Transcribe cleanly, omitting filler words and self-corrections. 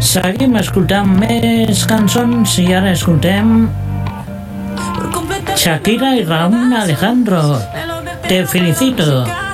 Seguim escoltant més cançons i ara escoltem Shakira y Raúl Alejandro. Te felicito.